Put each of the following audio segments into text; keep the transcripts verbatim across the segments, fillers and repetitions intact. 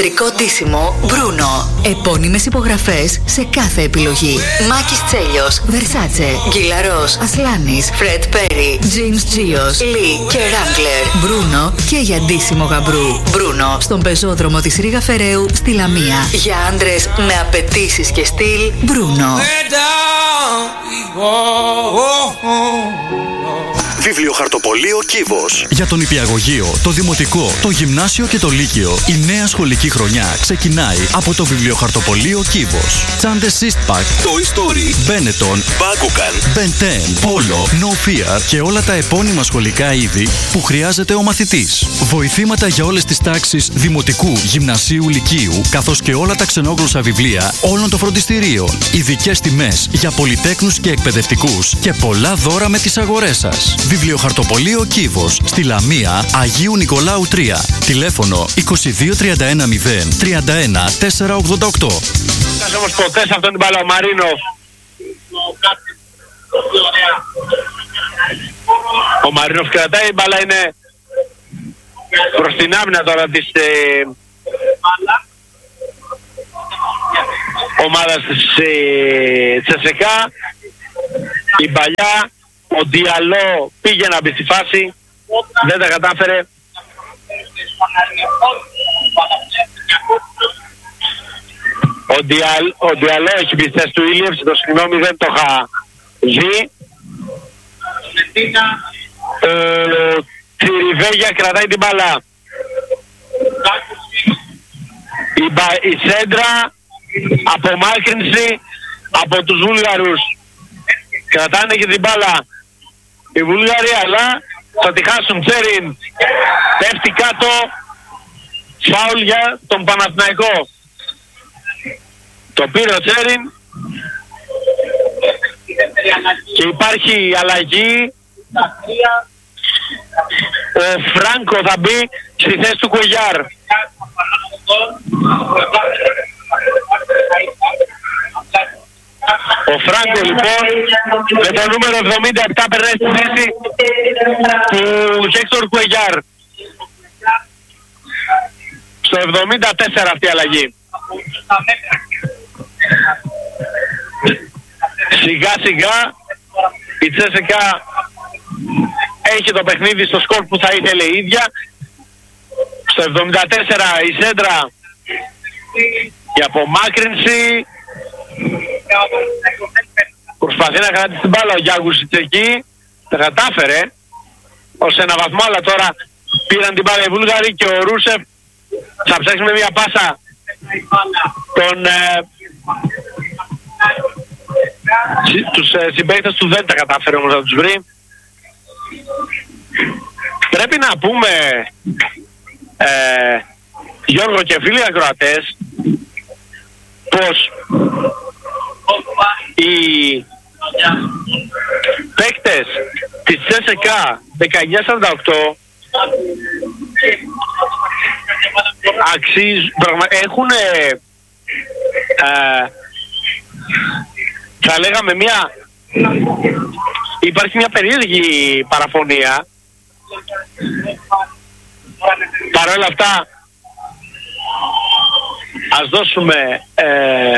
Κεντρικό ντύσιμο Bruno. Επώνυμες υπογραφές σε κάθε επιλογή. Μάκης Τσέλιος, Versace, Γκυλαρός, Ασλάνης, Fred Perry, James Gios, Lee και Wrangler. Bruno και για ντύσιμο γαμπρού. Bruno στον πεζόδρομο της Ρήγα Φεραίου στη Λαμία. Για άντρες με απαιτήσεις και στυλ, Bruno. Βιβλιοχαρτοπωλείο Κύβος. Για τον νηπιαγωγείο, το δημοτικό, το γυμνάσιο και το λύκειο, η νέα σχολική χρονιά ξεκινάει από το Βιβλιοχαρτοπωλείο Κύβος. Τσάντες Eastpak, Toy Story, Benetton, Bakugan, Ben ten, Polo, No Fear και όλα τα επώνυμα σχολικά είδη που χρειάζεται ο μαθητής. Βοηθήματα για όλες τις τάξεις δημοτικού, γυμνασίου, λυκείου, καθώς και όλα τα ξενόγλωσσα βιβλία όλων των φροντιστηρίων. Ειδικές τιμές για πολυτέκνους και εκπαιδευτικούς και πολλά δώρα με τις αγορές σας. Βιβλιοχαρτοπωλείο Κύβος, στη Λαμία, Αγίου Νικολάου τρία. Τηλέφωνο είκοσι δύο τριάντα ένα μηδέν τριάντα ένα τετρακόσια ογδόντα οκτώ. Σας όμως ποτέ σε αυτόν την μπάλα ο Μαρίνοφ. Ο Μαρίνοφ κρατάει, η μπάλα είναι προς την άμυνα τώρα της ε, ομάδας της ε, Τσεσεκά. Η παλιά, ο Διαλό πήγε να μπει στη φάση, δεν τα κατάφερε. Ο, Διαλ, ο Διαλό έχει μπει στη θέση του Ήλιευση, το συγγνώμη δεν το είχα δει. Ο Τσιριβέγια κρατάει την μπάλα. Η, η σέντρα, απομάκρυνση από τους Βούλγαρους. Κρατάνε και την μπάλα οι Βούλγαροι, αλλά θα τη χάσουν. Τσέριν πέφτει κάτω, φάουλ για τον Παναθηναϊκό. Το πήρε ο Τσέριν και υπάρχει αλλαγή. Ο Φράνκο θα μπει στη θέση του Κουεγιάρ. Ο Φράνκο λοιπόν με το νούμερο εβδομήντα επτά περνάει στη θέση του Χέκτορ Κουεγιάρ. Στο εβδομήντα τέσσερα αυτή η αλλαγή. Σιγά σιγά η Τσέσεκα έχει το παιχνίδι στο σκορ που θα ήθελε η ίδια. Στο εβδομήντα τέσσερα η σέντρα, η απομάκρυνση. Προσπαθεί να κρατήσει την μπάλα ο Γιάγκουσιτς εκεί, τα κατάφερε ως ένα βαθμό, αλλά τώρα πήραν την μπάλα οι Βούλγαροι και ο Ρούσεφ θα ψάξει με μια πάσα τον ε, τους ε, συμπαίκτες του, δεν τα κατάφερε όμως να τους βρει. Πρέπει να πούμε ε, Γιώργο και φίλοι ακροατές πως οι παίκτες της ΣΕΣΕΚΑ δεκαεννιά σαράντα οκτώ αξίζουν, έχουν ε, ε, θα λέγαμε μια, υπάρχει μια περίεργη παραφωνία. Παρ' όλα αυτά ας δώσουμε ε,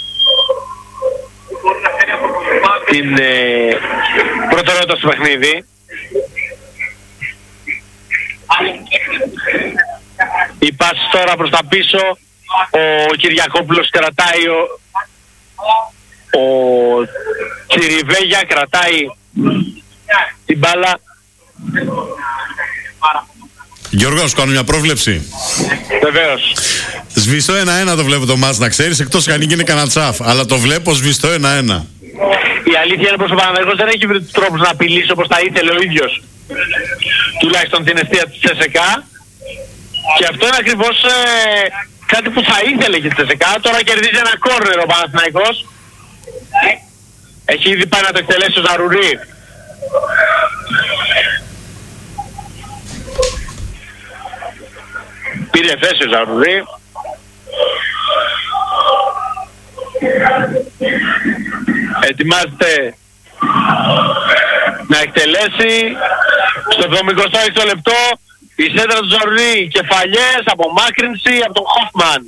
την ε, προτεραιότητα στο παιχνίδι. Η πάση τώρα προς τα πίσω, ο Κυριακόπουλος κρατάει, ο, ο Τσιριβέγια κρατάει την μπάλα. Γιώργο, να σου κάνω μια πρόβλεψη. Βεβαίως. Σβηστό ένα ένα το βλέπω το μάτς, να ξέρεις, εκτός αν είναι κανένα τσαφ. Αλλά το βλέπω σβηστό ένα ένα. Η αλήθεια είναι πως ο Παναθηναϊκός δεν έχει βρει τους τρόπους να απειλήσει όπως τα ήθελε ο ίδιος. Τουλάχιστον την αιστεία της ΣΕΣΕΚΑ. Και αυτό είναι ακριβώς ε, κάτι που θα ήθελε και τη ΣΕΣΕΚΑ. Τώρα κερδίζει ένα κόρνερ ο Παναθηναϊκός. Έχει ήδη πάει να το εκτελέσει ο Ζαρουρί. Πήρε θέση ο Ζαρουρί. Ετοιμάζεται να εκτελέσει στο εβδομηκοστό έκτο λεπτό. Η σέντρα του Ζαρουρί, κεφαλιές, απομάκρυνση από τον Χόφμαν.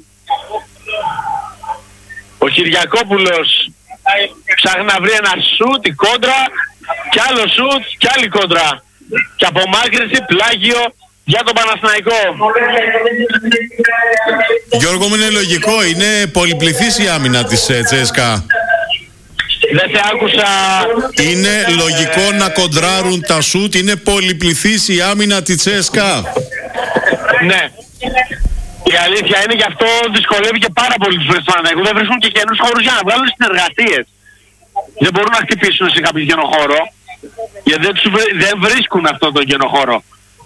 Ο Κυριακόπουλος ψάχνει να βρει ένα σουτ, η κόντρα, κι άλλο σουτ, κι άλλη κόντρα. Και απομάκρυνση, πλάγιο για τον Παναθηναϊκό. Γιώργο μου, είναι λογικό, είναι πολυπληθής η άμυνα της ε, Τσέσκα. Δεν σε άκουσα. Είναι λογικό ε... να κοντράρουν τα σουτ, είναι πολυπληθής η άμυνα της Τσέσκα. Ναι. Η αλήθεια είναι, γι' αυτό δυσκολεύει και πάρα πολύ τους Παναθηναϊκούς. Δεν βρίσκουν και καινούς χώρους για να βγάλουν συνεργασίες. Δεν μπορούν να χτυπήσουν σε κάποιο καινό χώρο, γιατί δεν, τους, δεν βρίσκουν αυτό το καινό χώρο.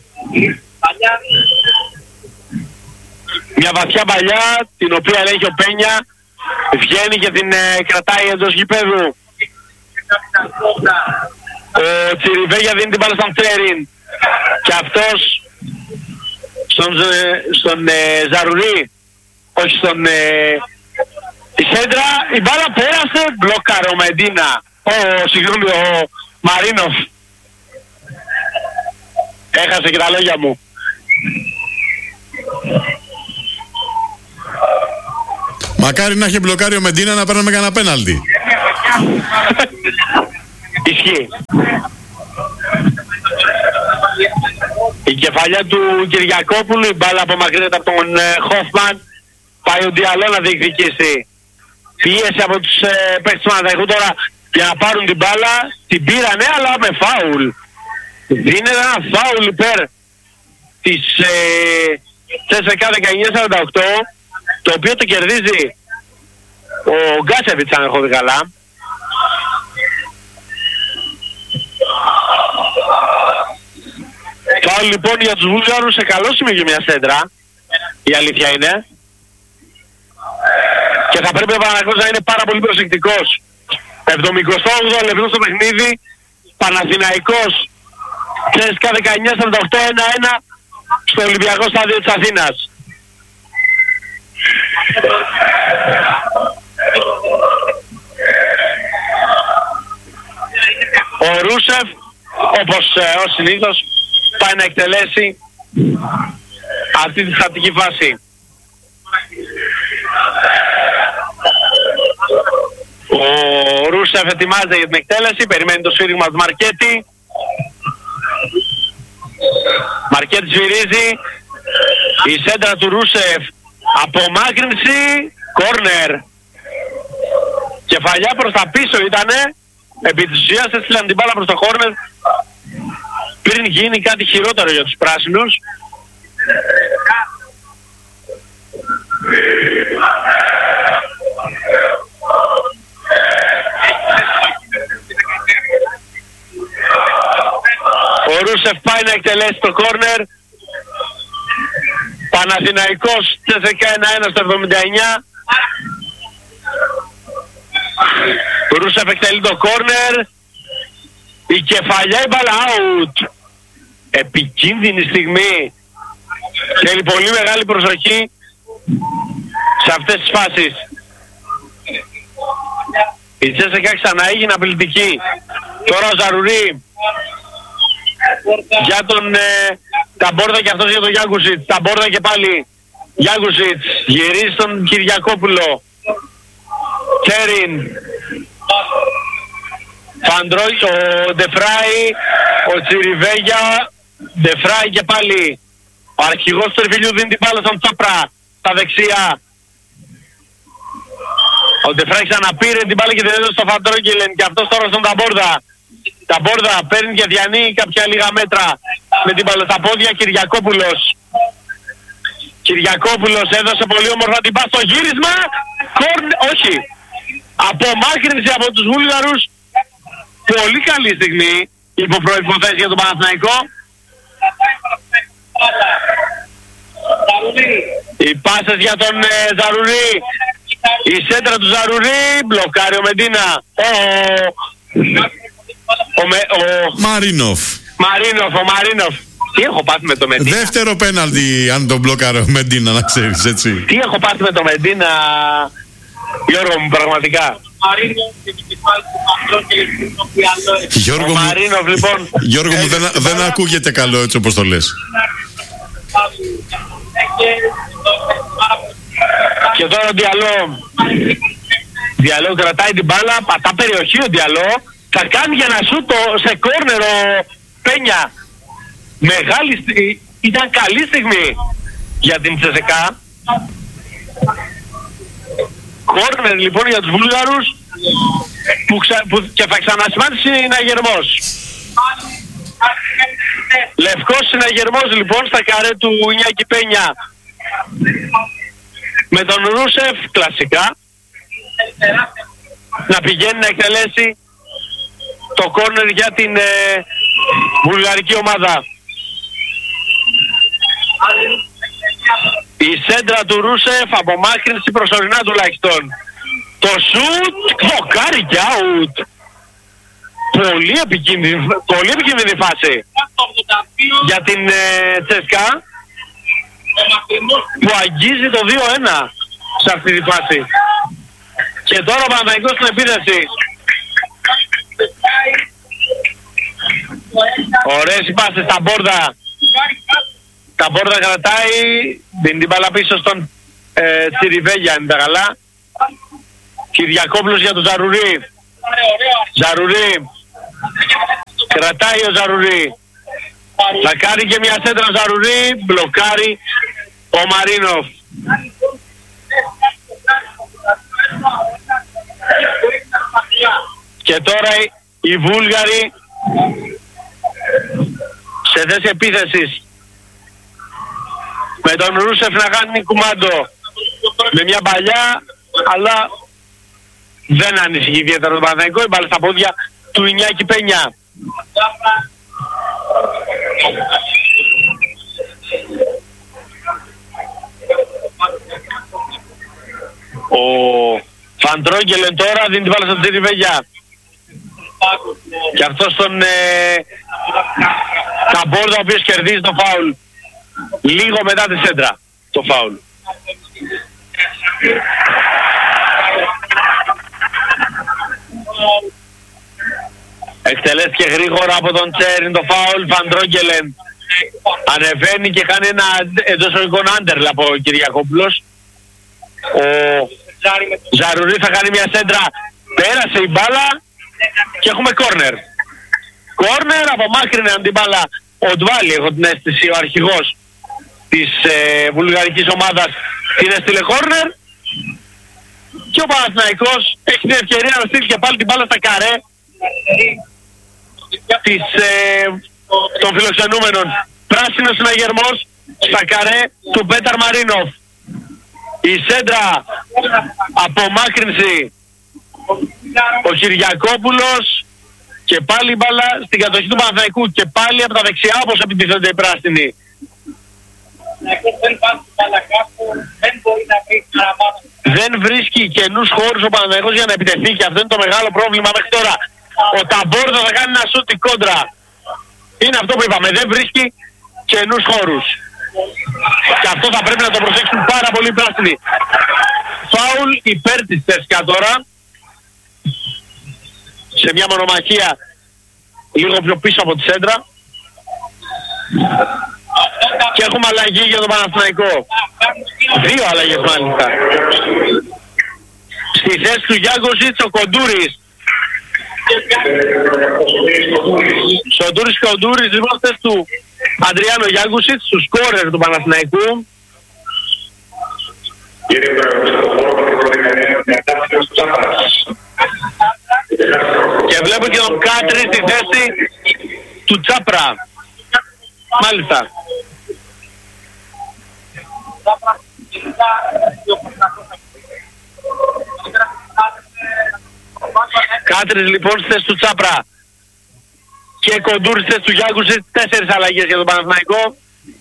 Μια βαθιά παλιά, την οποία ελέγχει ο Πένια, βγαίνει και την ε, κρατάει εντός γηπέδου. Ο Τσιριβέγια δίνει την μπάλα στον Τσέριν και αυτός στον, στον ε, Ζαρουρί, όχι στον ε, η σέντρα, η μπάλα πέρασε, μπλοκάρε ο Μεντίνα, ο, συγγνώμη, ο Μαρίνοφ. Έχασε και τα λόγια μου. Μακάρι να είχε μπλοκάρει ο Μεντίνα να παίρναμε κανένα πέναλτι. Ισχύει. Η κεφαλιά του Κυριακόπουλου, η μπάλα απομακρύνεται από τον ε, Χόφμαν. Πάει ο Διαλό να διεκδικήσει. Πίεση από τους ε, παίκτες του Παναθηναϊκού τώρα για να πάρουν την μπάλα. Την πήρανε, αλλά με φάουλ. Είναι ένα φάουλ υπέρ της ε, Τσέσκα δεκαεννιά σαράντα οκτώ, το οποίο το κερδίζει ο Γκάσεβιτς, αν έχω δει καλά. Φάουλ λοιπόν για τους Βούλγαρους, σε καλό σημείο για μια σέντρα, η αλήθεια είναι. Και θα πρέπει ο Παναθηναϊκός να είναι πάρα πολύ προσεκτικός. εβδομηκοστό όγδοο λεπτό στο παιχνίδι, Παναθηναϊκός Τσέσκα δεκαεννιά σαράντα οκτώ, ένα ένα στο Ολυμπιακό Στάδιο της Αθήνας. Ο Ρούσεφ, όπως ε, ως συνήθως, πάει να εκτελέσει αυτή τη στατική φάση. Ο Ρούσεφ ετοιμάζεται για την εκτέλεση, περιμένει το σφύριγμα του Μαρκέτη. Μαρκέτη σφυρίζει, η σέντρα του Ρούσεφ, απομάκρυνση, κόρνερ. Κεφαλιά προς τα πίσω ήτανε, επί της ουσίας έστειλαν την μπάλα προς το κόρνερ πριν γίνει κάτι χειρότερο για τους πράσινους. Ο Ρούσεφ πάει να εκτελέσει το κόρνερ. Παναθηναϊκός Τσέσκα ένα ένα στο εβδομήντα εννιά. Ο Ρούσεφ εκτελεί το κόρνερ. Η κεφαλιά, η μπάλα out. Επικίνδυνη στιγμή. Θέλει πολύ μεγάλη προσοχή σε αυτές τις φάσεις. Η Τσέσκα ξανά έγινε απειλητική. Τώρα ο Ζαρουρί για τον ε, Ταμπόρδα και αυτός για τον Γιάγκουσιτς. Ταμπόρδα και πάλι Γιάγκουσιτς. Γυρίζει στον Κυριακόπουλο. Τσέριν. Φαντρόι, ο Ντεφράι, ο Τσιριβέγια. Ντεφράι και πάλι. Ο αρχηγός του Ερβιλιού δίνει την μπάλα στον Τσάπρα στα δεξιά. Ο Ντεφράι ξαναπήρε την μπάλα και την έδωσε στο Φαντρόγκελεν και αυτός τώρα στον Ταμπόρδα. Ταμπόρδα παίρνει και διανύει κάποια λίγα μέτρα με την μπάλα στα πόδια. Κυριακόπουλος. Κυριακόπουλος έδωσε πολύ όμορφα την πάση στο γύρισμα. Κορν... Όχι. Απομάκρυνση από τους Βούλγαρους. Πολύ καλή στιγμή υπό προϋποθέσεις για τον Παναθηναϊκό. Οι πάσες για τον ε, Ζαρουρί. Η σέντρα του Ζαρουρί. Μπλοκάρει ο Μεντίνα. Ο... Ο, με, ο... Μαρίνοφ. Μαρίνοφ, ο Μαρίνοφ. Τι έχω πάθει με το Μεντίνα. Δεύτερο πέναλτι αν τον μπλοκάρει ο Μεντίνα, να ξέρεις, έτσι. Τι έχω πάθει με το Μεντίνα, Γιώργο μου, πραγματικά. Γιώργο ο μου, Μαρίνοφ, λοιπόν. Γιώργο μου, δεν, δεν ακούγεται καλό έτσι όπως το λες. Και τώρα ο Διαλό. Διαλό κρατάει την μπάλα, πατά περιοχή ο Διαλό. Θα κάνει για να σου το σε κόρνερ ο Πένια. Μεγάλη στιγμή, ήταν καλή στιγμή για την Τσεσεκά. Κόρνερ λοιπόν για τους Βούλγαρους που, ξα... που... και θα ξανασημάνει συναγερμός. Λευκός συναγερμός λοιπόν στα καρέ του Ινιάκη Πένια με τον Ρούσεφ κλασικά να πηγαίνει να εκτελέσει το κόρνερ για την ε, βουλγαρική ομάδα. Η σέντρα του Ρούσεφ, απομάκρυνση προσωρινά τουλάχιστον. Το σουτ, δοκάρι και out. Πολύ επικίνδυνη, πολύ επικίνδυνη φάση για την ε, Τσέσκα που αγγίζει το δύο ένα σε αυτή τη φάση. Και τώρα ο Παναθηναϊκός στην επίθεση. Ωραίες οι πάσες στα μπόρδα. Τα μπόρδα κρατάει, δίνει την μπάλα πίσω στον ε, Τσιριβέγια, είναι τα καλά. Κυριακόπουλος για τον Ζαρουρί. Ζαρουρί. Κρατάει ο Ζαρουρί. Θα κάνει και μια σέντρα ο Ζαρουρί, μπλοκάρει ο Μαρίνοφ. Και τώρα οι Βούλγαροι σε θέση επίθεσης. Με τον Ρούσεφ να κάνει κουμάντο με μια παλιά, αλλά δεν ανησυχεί ιδιαίτερα τον Παναθηναϊκό. Η μπάλα στα πόδια του Ινιάκη Πένια. Ο Φαντρόγγελεν τώρα δίνει την μπάλα στον Τσιριβέγια. Και αυτός τον ε, Καμπόρδο ο οποίος κερδίζει το φάουλ λίγο μετά τη σέντρα το φάουλ. Εκτελέστηκε γρήγορα από τον Τσέριν το φάουλ. Φαντρόγγελεν ανεβαίνει και κάνει ένα εντός οικών άντερλ από ο Κυριακόπουλος. Ο Ζαρουρί θα κάνει μια σέντρα, πέρασε η μπάλα και έχουμε κόρνερ. Κόρνερ, απομάκρυνε την μπάλα ο Ντβάλι, έχω την αίσθηση, ο αρχηγός της ε, βουλγαρικής ομάδας την έστειλε κόρνερ και ο Παναθηναϊκός έχει την ευκαιρία να στείλει και πάλι την μπάλα στα καρέ της, ε, των φιλοξενούμενων. Πράσινος συναγερμός στα καρέ του Πέταρ Μαρίνοφ. Η σέντρα, απομάκρυνση ο Κυριακόπουλος και πάλι μπάλα στην κατοχή του Παναθηναϊκού και πάλι από τα δεξιά όπως επιτίθενται οι πράσινοι. Δεν βρίσκει καινούς χώρους ο Παναθηναϊκός για να επιτεθεί και αυτό είναι το μεγάλο πρόβλημα μέχρι τώρα. Ο Ταμπόρδο θα κάνει ένα σούτ κόντρα. Είναι αυτό που είπαμε, δεν βρίσκει καινούς χώρους. Και αυτό θα πρέπει να το προσέξουν πάρα πολύ οι πράσινοι. Φάουλ υπέρ της Τσέσκα τώρα. Σε μια μονομαχία λίγο πιο πίσω από τη σέντρα. Και έχουμε αλλαγή για τον Παναθηναϊκό. Δύο αλλαγές μάλιστα. Στη θέση του Γιάγκοσιτς ο Κοντούρης. Σοντούρης Κοντούρης λοιπόν θέση του Αντριάνο Γιάγκοσιτς, του σκόρερ του Παναθηναϊκού. Και βλέπω και τον Κάτρι στη θέση του Τσάπρα. Μάλιστα. Κάτρις λοιπόν στη θέση του Τσάπρα και Κοντούρης στη θέση του Γιάγκουσιτς. Τέσσερις αλλαγές για τον Παναθηναϊκό.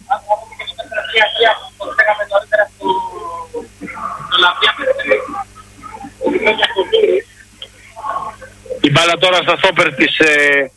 Η μπάλα τώρα στα στόπερ της ε,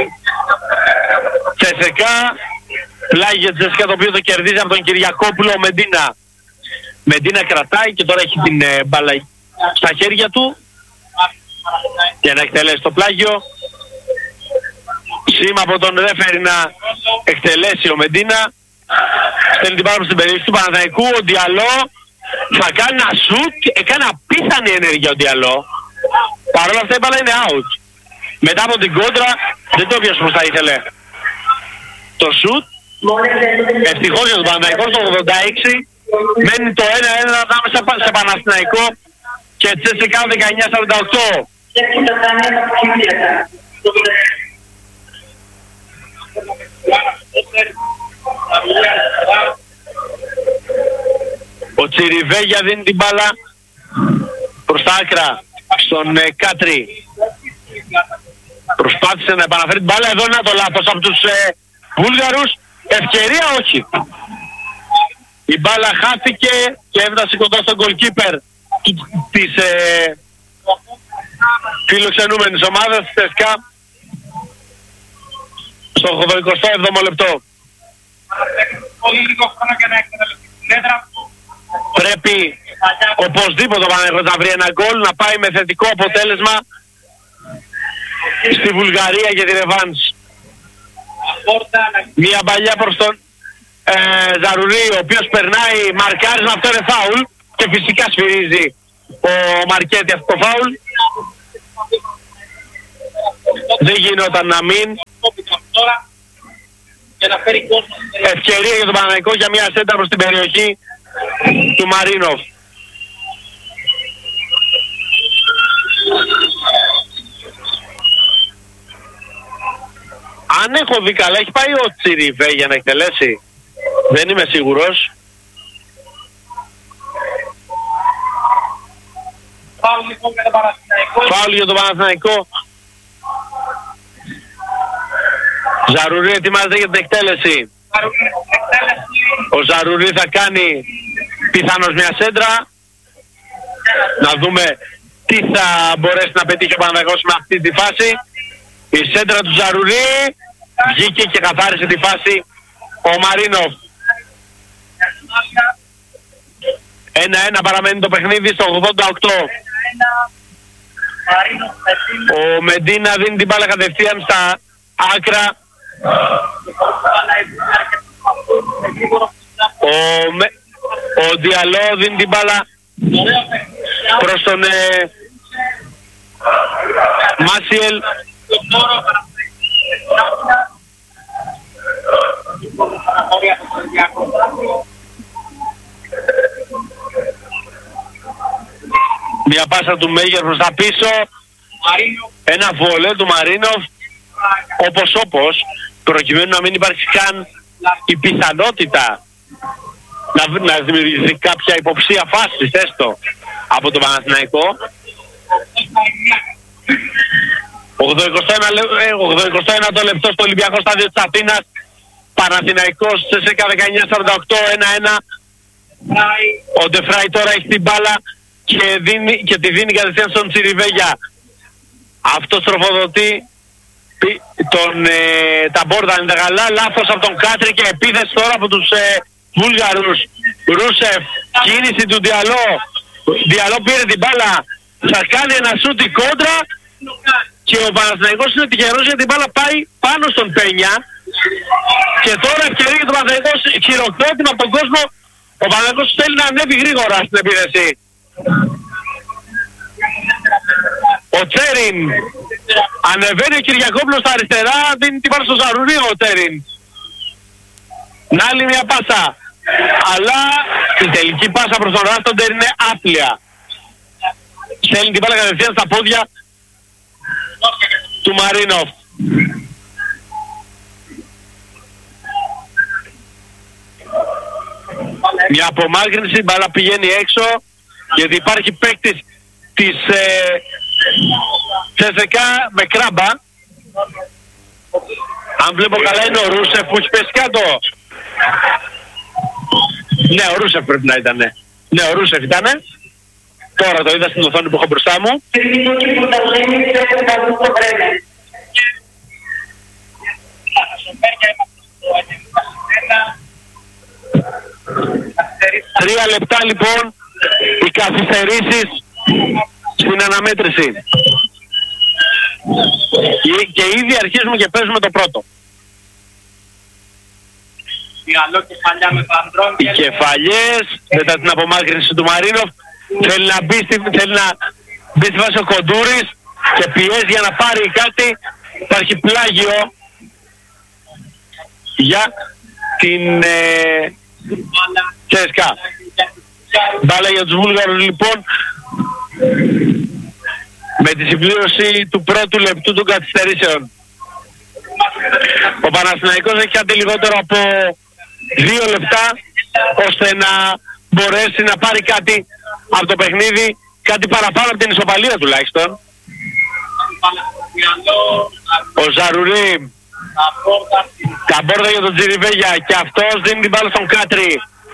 Τσέσκα. Πλάγι για Τσέσκα το οποίο το κερδίζει από τον Κυριακόπουλο ο Μεντίνα. Μεντίνα κρατάει και τώρα έχει την ε, μπάλα στα χέρια του για να εκτελέσει το πλάγιο. Σήμα από τον ρέφερι να εκτελέσει ο Μεντίνα. Στέλνει την μπάλα στην περιοχή του Παναθηναϊκού. Ο Διαλό θα κάνει ένα σουτ. Έκανε απίθανη ενέργεια ο Διαλό. Παρ' όλα αυτά η μπάλα είναι out. Μετά από την κόντρα δεν το πιάσε όπως θα ήθελε. Το σουτ. Ευτυχώς για τον Παναθηναϊκό στο ογδόντα έξι. Μένει το ένα ένα ανάμεσα σε Παναθηναϊκό και Τσέσσεκα δεκαεννιά σαράντα οκτώ. Ο Τσιριβέγια δίνει την μπάλα προς τα άκρα στον ε, Κάτρι. Προσπάθησε να επαναφέρει την μπάλα. Εδώ είναι το λάθος από τους ε, Βούλγαρους. Ευκαιρία όχι. Η μπάλα χάθηκε και έφτασε κοντά στον goalkeeper της ε, φιλοξενούμενης ομάδας της ΕΣΚΑ στο εικοστό έβδομο λεπτό. Πρέπει οπωσδήποτε ο Παναθηναϊκός να βρει ένα γκολ, να πάει με θετικό αποτέλεσμα στη Βουλγαρία για τη ρεβάνς. Μια παλιά προς τον ε, Ζαρουρί, ο οποίος περνάει μαρκάρισμα, αυτό είναι φάουλ και φυσικά σφυρίζει ο Μαρκέτη αυτό το φάουλ. Δεν γινόταν να μην. Ευκαιρία για τον Παναθηναϊκό για μια σέντα προς την περιοχή του Μαρίνοφ. Αν έχω δει καλά, έχει πάει ο Τσιριβέ για να εκτελέσει. Δεν είμαι σίγουρος. Φάουλ λοιπόν για τον Παναθηναϊκό. Φάουλ για τον Παναθηναϊκό. Ζαρουρί ετοιμάζεται για την εκτέλεση. Ο Ζαρουρί θα κάνει πιθανώς μια σέντρα. Να δούμε τι θα μπορέσει να πετύχει ο Παναθηναϊκός με αυτή τη φάση. Η σέντρα του Ζαρουρί βγήκε και καθάρισε τη φάση ο Μαρίνοφ. ένα ένα παραμένει το παιχνίδι στο ογδόντα οκτώ. Ο Μεντίνα δίνει την μπάλα κατευθείαν στα άκρα. Ο, με, ο Διαλό δίνει την μπάλα προς τον ε, Μάσιελ. Μια πάσα του Μέγερ προς τα πίσω. Ένα βολέ του Μαρίνοφ. Όπως όπως, προκειμένου να μην υπάρχει καν η πιθανότητα να, να δημιουργηθεί κάποια υποψία φάσης έστω από τον Παναθηναϊκό. ογδόντα ένα το λεπτό στο Ολυμπιακό Στάδιο της Αθήνας. Παναθηναϊκός Τσέσσεκα δεκαεννιά σαράντα οκτώ ένα ένα. Ο Ντεφράι τώρα έχει την μπάλα και, δίνει, και τη δίνει κατευθείαν στον Τσιριβέγια. Αυτός τροφοδοτεί τον, ε, τα μπόρτα είναι τα καλά. Λάθος από τον Κάτρι και επίθεση τώρα από τους ε, Βούλγαρους. Ρούσεφ, κίνηση του Διαλό. Διαλό πήρε την μπάλα, θα κάνει ένα σούτι κόντρα και ο Παναθηναϊκός είναι τυχερός γιατί την μπάλα πάει πάνω στον Πένια. Και τώρα ευκαιρία για τον Παναθηναϊκό, χειροκρότημα από τον κόσμο. Ο Παναθηναϊκός θέλει να ανέβει γρήγορα στην επίθεση. Ο Τσέριν ανεβαίνει, ο Κυριακόπουλος στα αριστερά, δίνει την πάρα στο Ζαρουρί ο Τσέριν. Να άλλη μια πάσα, αλλά η τελική πάσα προς τον Ράστοντερ είναι άθλια. Στέλνει την μπάλα κατευθείαν στα πόδια του Μαρίνοφ. Μια απομάκρυνση, η μπάλα πηγαίνει έξω γιατί υπάρχει παίκτης της ε, Τσέσσεκα με κράμπα. Αν βλέπω καλά είναι ο Ρούσεφ που έχει πέσει κάτω. Ναι, ο Ρούσεφ πρέπει να ήταν. Ναι, ο Ρούσεφ ήτανε. Τώρα το είδα στην οθόνη που έχω μπροστά μου. Τρία λεπτά λοιπόν οι καθυστερήσεις στην αναμέτρηση. Και ήδη αρχίζουμε και παίζουμε το πρώτο. Οι κεφαλιές, μετά την απομάκρυνση του Μαρίνοφ, θέλει να μπει στη, θέλει να μπει στη βάση ο Κοντούρης και πιέζει για να πάρει κάτι. Υπάρχει πλάγιο για την ε, Τσέσκα. Μπάλα για τους Βούλγαρους λοιπόν, με τη συμπλήρωση του πρώτου λεπτού των καθυστερήσεων. Ο Παναθηναϊκός έχει κάτι λιγότερο από δύο λεπτά ώστε να μπορέσει να πάρει κάτι από το παιχνίδι, κάτι παραπάνω από την ισοπαλία τουλάχιστον. Ο Ζαρουρί, τα μπόρτα για τον Τζιριβέγια και αυτός δίνει την μπάλα στον Κάτρι.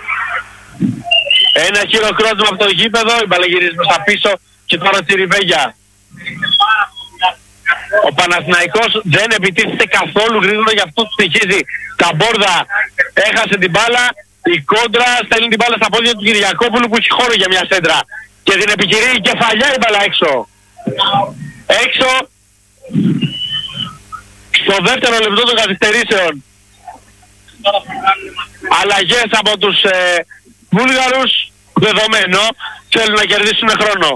Ένα χειροκρότημα από το γήπεδο, η μπάλα γυρίζει προς τα πίσω και τώρα ο Τζιριβέγια. Ο Παναθηναϊκός δεν επιτίθεται καθόλου γρήγορα, γι' αυτό του στοιχίζει. Τα μπόρδα έχασε την μπάλα, η κόντρα στέλνει την μπάλα στα πόδια του Κυριακόπουλου που έχει χώρο για μια σέντρα. Και την επικυρεί η κεφαλιά η μπάλα έξω. Έξω στο δεύτερο λεπτό των καθυστερήσεων. Αλλαγές από τους ε, Βούλγαρους, δεδομένο, θέλουν να κερδίσουν χρόνο.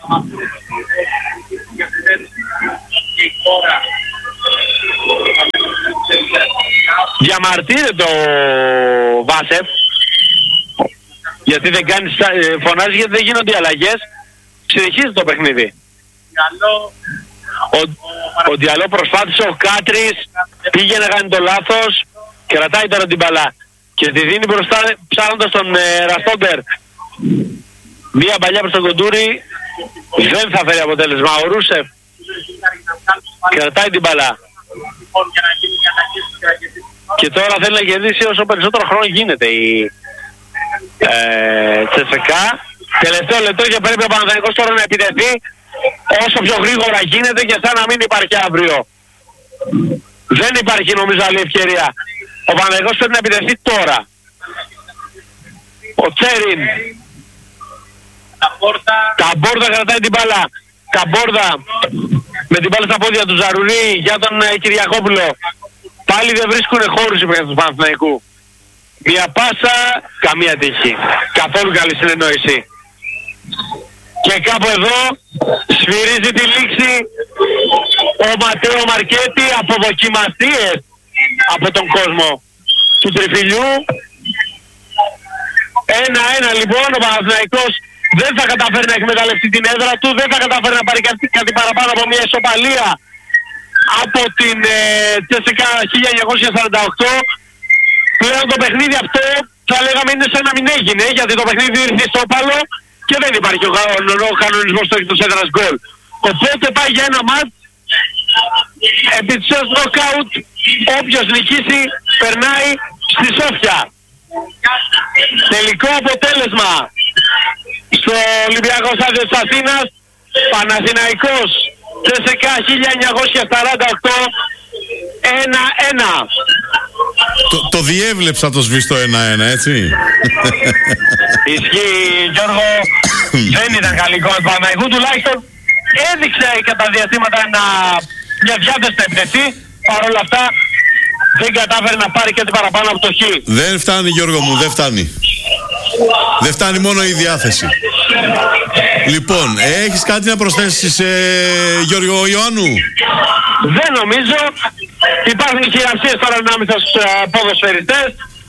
Διαμαρτύρεται ο Βάσεφ γιατί δεν κάνει, φωνάζει γιατί δεν γίνονται οι αλλαγές. Συνεχίζει το παιχνίδι. Ο, ο Διαλό προσπάθησε, ο Κάτρις πήγε να κάνει το λάθος, κρατάει τώρα την μπαλά και τη δίνει μπροστά ψάχνοντας τον ε, Ραστόντερ. Μία παλιά προς τον Κοντούρη, δεν θα φέρει αποτέλεσμα. Ο Ρούσεφ κρατάει την μπαλά και τώρα θέλει να κερδίσει όσο περισσότερο χρόνο γίνεται η ε, Τσεσεκά. Τελευταίο λεπτό και πρέπει ο Παναθηναϊκός τώρα να επιτεθεί όσο πιο γρήγορα γίνεται και σαν να μην υπάρχει αύριο. Δεν υπάρχει νομίζω άλλη ευκαιρία. Ο Παναθηναϊκός πρέπει να επιτεθεί τώρα. Ο Τσέριν, τα μπόρδα κρατάει την μπάλα. Τα μπόρδα με την μπάλα στα πόδια του Ζαρουρί για τον ε, Κυριακόπουλο. Πάλι δεν βρίσκουν χώρους οι παίκτες του Παναθηναϊκού. Μια πάσα, καμία τύχη. Καθόλου καλή συνεννόηση. Και κάπου εδώ σφυρίζει τη λήξη ο Ματέο Μαρκέτη από δοκιμασίες από τον κόσμο του τριφυλιού. Ένα-ένα λοιπόν, ο Παναθηναϊκός δεν θα καταφέρει να εκμεταλλευτεί την έδρα του, δεν θα καταφέρει να πάρει κάτι, κάτι παραπάνω από μια ισοπαλία από την Τσέσικα ε, χίλια εννιακόσια σαράντα οκτώ. Πλέον το παιχνίδι αυτό θα λέγαμε είναι σαν να μην έγινε, γιατί το παιχνίδι ήρθε ισόπαλο και δεν υπάρχει ο, ο, ο κανονισμός του εκτός έδρας γκολ. Οπότε πάει για ένα μάτς επί της νοκάουτ, όποιος νικήσει περνάει στη Σόφια. Τελικό αποτέλεσμα στο Ολυμπιακό Στάδιο της Αθήνας, Παναθηναϊκός Τσέσικα χίλια εννιακόσια σαράντα οκτώ ένα ένα. Το, το διέβλεψα το σβηστό ένα-ένα, έτσι. Ισχύει, Γιώργο. Δεν ήταν καλή εικόνα του Παναθηναϊκού, τουλάχιστον έδειξε κατά διαστήματα ένα, μια διάθεση να επιτεθεί. Παρ' όλα αυτά δεν κατάφερε να πάρει κάτι παραπάνω από το χ. Δεν φτάνει, Γιώργο μου, δεν φτάνει. Δεν φτάνει μόνο η διάθεση. Λοιπόν, έχεις κάτι να προσθέσεις, ε, Γιώργο Ιωάννου? Δεν νομίζω. Υπάρχουν χειραψίες τώρα ανάμεσα στους ε, ποδοσφαιριστές.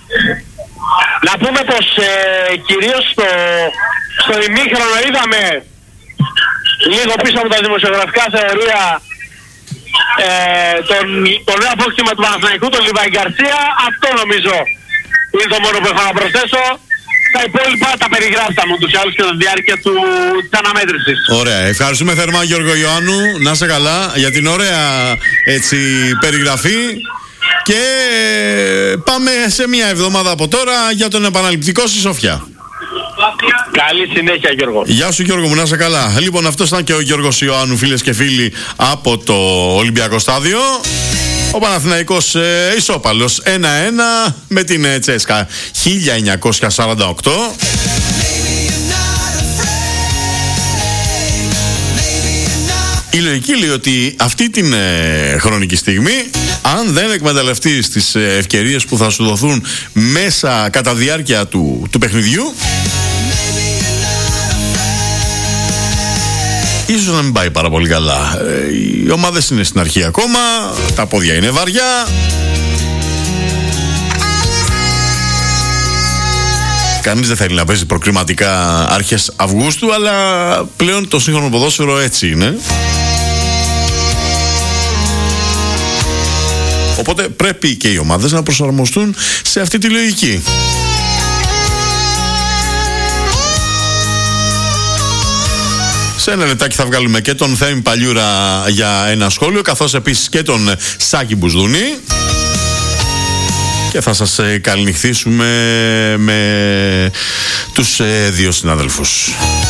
Να πούμε πως ε, κυρίως στο, στο ημίχρονο είδαμε λίγο πίσω από τα δημοσιογραφικά θεωρία ε, τον, το νέο απόκτημα του Παναθηναϊκού, τον Λιβάη Γκαρσία. Αυτό νομίζω είναι το μόνο που έχω να προσθέσω. Τα υπόλοιπα τα περιγράψαμε ούτως ή άλλως και τη διάρκεια του, της αναμέτρησης. Ωραία. Ευχαριστούμε θερμά, Γιώργο Ιωάννου. Να είσαι καλά για την ωραία έτσι περιγραφή. Και πάμε σε μια εβδομάδα από τώρα για τον επαναληπτικό στη Σοφιά. Καλή συνέχεια, Γιώργο. Γεια σου, Γιώργο μου, να είσαι καλά. Λοιπόν, αυτός ήταν και ο Γιώργος Ιωάννου, φίλες και φίλοι, από το Ολυμπιακό Στάδιο. Ο Παναθηναϊκός ε, ισόπαλος ένα ένα με την ε, Τσέσκα χίλια εννιακόσια σαράντα οκτώ. Η λογική λέει ότι αυτή την ε, χρονική στιγμή, αν δεν εκμεταλλευτείς τις ε, ευκαιρίες που θα σου δοθούν μέσα κατά διάρκεια του, του παιχνιδιού, ίσως να μην πάει πάρα πολύ καλά. Ε, οι ομάδες είναι στην αρχή ακόμα, τα πόδια είναι βαριά. Κανείς δεν θέλει να παίζει προκριματικά αρχές Αυγούστου, αλλά πλέον το σύγχρονο ποδόσφαιρο έτσι είναι. Οπότε πρέπει και οι ομάδες να προσαρμοστούν σε αυτή τη λογική. Σε ένα λεπτάκι θα βγάλουμε και τον Θέμη Παλιούρα για ένα σχόλιο, καθώς επίσης και τον Σάκη Μπουσδουνή. Και θα σας ε, καληνυχθήσουμε με τους ε, δύο συναδέλφους.